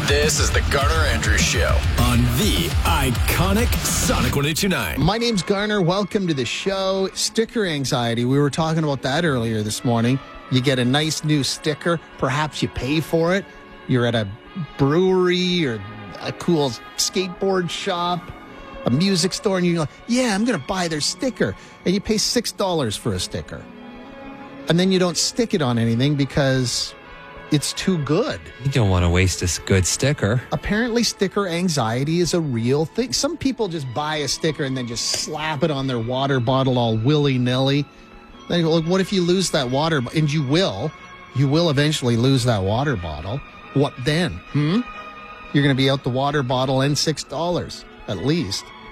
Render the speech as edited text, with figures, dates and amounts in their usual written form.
This is the Garner Andrews Show on the iconic Sonic 102.9. My name's Garner. Welcome to the show. Sticker anxiety. We were talking about that earlier this morning. You get a nice new sticker. Perhaps you pay for it. You're at a brewery or a cool skateboard shop, a music store, and you're like, yeah, I'm going to buy their sticker. And you pay $6 for a sticker. And then you don't stick it on anything because it's too good. You don't want to waste a good sticker. Apparently, sticker anxiety is a real thing. Some people just buy a sticker and then just slap it on their water bottle all willy-nilly. Then you go, look, what if you lose that water? And you will. You will eventually lose that water bottle. What then? You're going to be out the water bottle and $6 at least.